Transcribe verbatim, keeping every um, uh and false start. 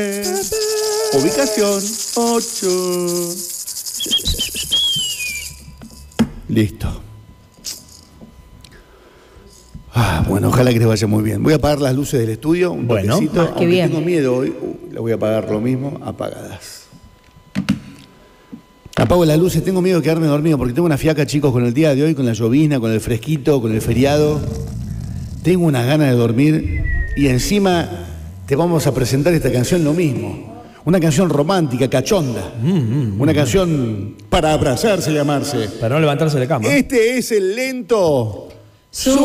Ubicación ocho. Listo. Ah, bueno, ojalá que les vaya muy bien. Voy a apagar las luces del estudio, un Bueno. toquecito, Ah, qué aunque bien. tengo miedo hoy. Uh, las voy a apagar lo mismo, apagadas. Apago las luces, tengo miedo de quedarme dormido porque tengo una fiaca, chicos, con el día de hoy, con la llovizna, con el fresquito, con el feriado. Tengo unas ganas de dormir y encima te vamos a presentar esta canción lo mismo. Una canción romántica, cachonda. Mm, mm, Una mm. canción para abrazarse y amarse. Para no levantarse de la cama. Este es el lento.